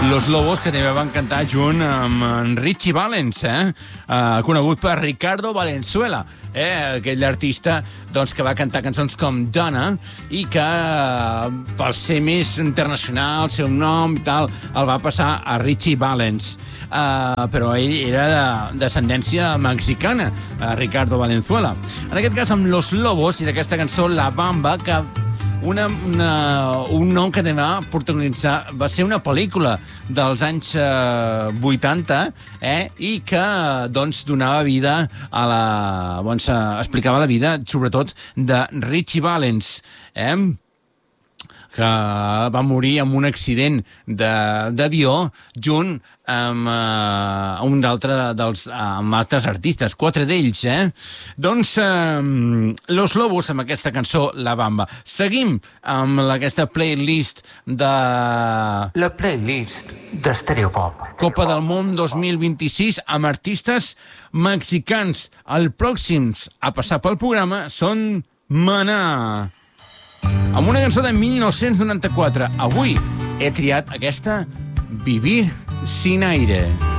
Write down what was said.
Los Lobos, que també van cantar junt amb en Richie Valens, conegut per Ricardo Valenzuela, aquell artista que va cantar cançons com Donna i que, pel ser més internacional, el seu nom i tal, el va passar a Richie Valens. Però ell era de descendència mexicana, Ricardo Valenzuela. En aquest cas, amb Los Lobos i d'aquesta cançó La Bamba, que un nom que va protagonitzar, va ser una pel·lícula dels anys 80 i que donava vida a la... explicava la vida, sobretot, de Richie Valens, que va morir en un accident d'avió junt amb un altre amb altres artistes, 4 d'ells, Doncs Los Lobos amb aquesta cançó La Bamba. Seguim amb aquesta playlist de... La playlist d'Estereopop. Copa del Món 2026 amb artistes mexicans. Els pròxims a passar pel programa són Maná, amb una cançó de 1994. Avui he triat aquesta, Vivir sin aire.